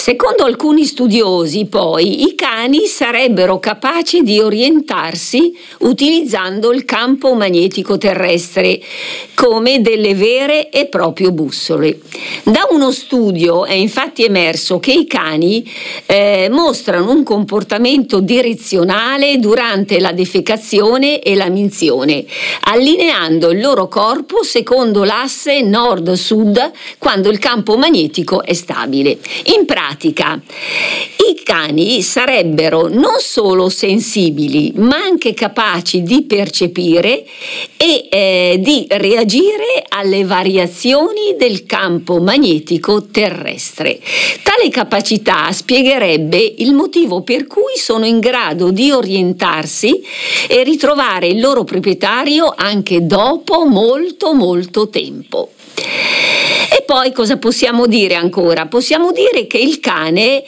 Secondo alcuni studiosi, poi, i cani sarebbero capaci di orientarsi utilizzando il campo magnetico terrestre come delle vere e proprie bussole. Da uno studio è infatti emerso che i cani mostrano un comportamento direzionale durante la defecazione e la minzione, allineando il loro corpo secondo l'asse nord-sud quando il campo magnetico è stabile. In pratica, i cani sarebbero non solo sensibili, ma anche capaci di percepire e di reagire alle variazioni del campo magnetico terrestre. Tale capacità spiegherebbe il motivo per cui sono in grado di orientarsi e ritrovare il loro proprietario anche dopo molto tempo. E poi cosa possiamo dire ancora? Possiamo dire che il cane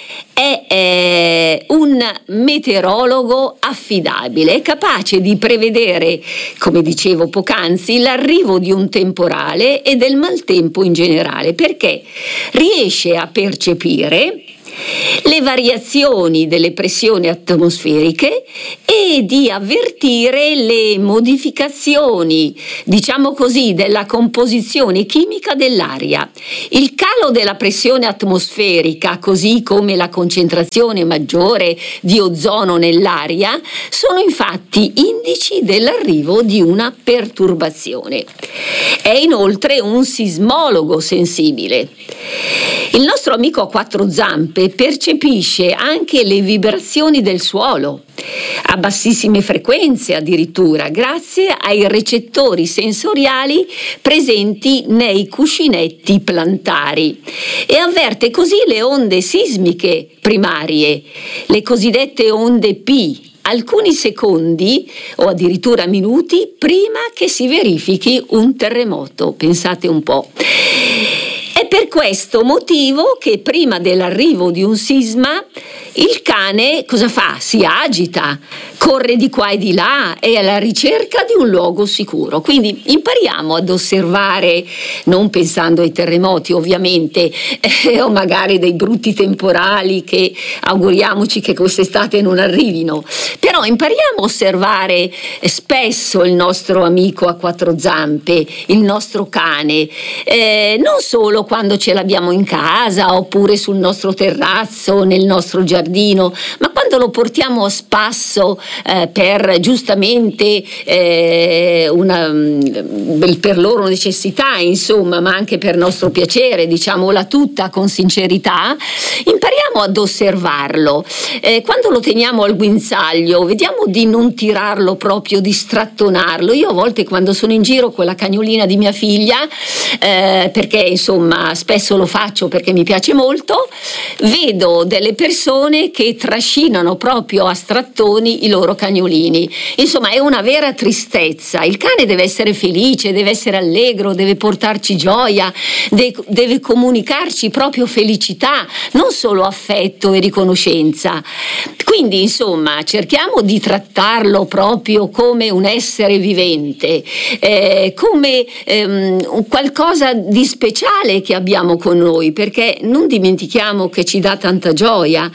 è un meteorologo affidabile, è capace di prevedere, come dicevo poc'anzi, l'arrivo di un temporale e del maltempo in generale, perché riesce a percepire le variazioni delle pressioni atmosferiche e di avvertire le modificazioni, diciamo così, della composizione chimica dell'aria. Il calo della pressione atmosferica, così come la concentrazione maggiore di ozono nell'aria, sono infatti indici dell'arrivo di una perturbazione. È inoltre un sismologo sensibile. Il nostro amico a quattro zampe percepisce anche le vibrazioni del suolo a bassissime frequenze, addirittura grazie ai recettori sensoriali presenti nei cuscinetti plantari, e avverte così le onde sismiche primarie, le cosiddette onde P, alcuni secondi o addirittura minuti prima che si verifichi un terremoto. Pensate un po'. È per questo motivo che prima dell'arrivo di un sisma il cane cosa fa? Si agita, corre di qua e di là, è alla ricerca di un luogo sicuro. Quindi impariamo ad osservare, non pensando ai terremoti ovviamente, o magari dei brutti temporali che auguriamoci che quest'estate non arrivino, però impariamo a osservare spesso il nostro amico a quattro zampe, il nostro cane, non solo quando ce l'abbiamo in casa oppure sul nostro terrazzo, nel nostro giardino, ma quando lo portiamo a spasso per giustamente per loro necessità, insomma, ma anche per nostro piacere, diciamola tutta con sincerità, impariamo ad osservarlo. Quando lo teniamo al guinzaglio, vediamo di non tirarlo proprio, di strattonarlo. Io a volte quando sono in giro con la cagnolina di mia figlia, perché insomma spesso lo faccio perché mi piace molto, vedo delle persone che trascinano proprio a strattoni i loro cagnolini. Insomma, è una vera tristezza. Il cane deve essere felice, deve essere allegro, deve portarci gioia, deve comunicarci proprio felicità, non solo affetto e riconoscenza. Quindi, insomma, cerchiamo di trattarlo proprio come un essere vivente, come qualcosa di speciale che abbiamo con noi, perché non dimentichiamo che ci dà tanta gioia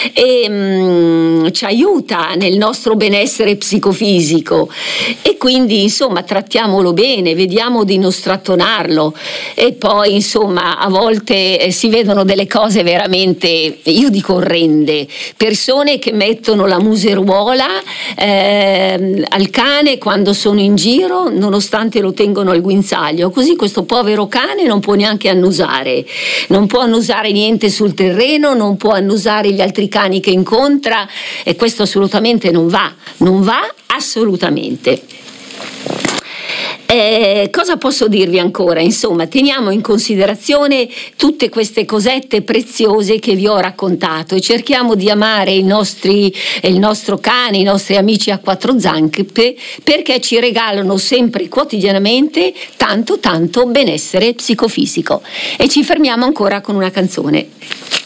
e ci aiuta nel nostro benessere psicofisico, e quindi insomma trattiamolo bene, vediamo di non strattonarlo. E poi insomma a volte si vedono delle cose veramente, io dico orrende, persone che mettono la museruola al cane quando sono in giro nonostante lo tengono al guinzaglio, così questo povero cane non può neanche annusare, non può annusare niente sul terreno, non può annusare gli altri cani che incontra, e questo assolutamente non va assolutamente. Cosa posso dirvi ancora? Insomma, teniamo in considerazione tutte queste cosette preziose che vi ho raccontato e cerchiamo di amare il nostro cane, i nostri amici a quattro zampe, perché ci regalano sempre quotidianamente tanto benessere psicofisico. E ci fermiamo ancora con una canzone.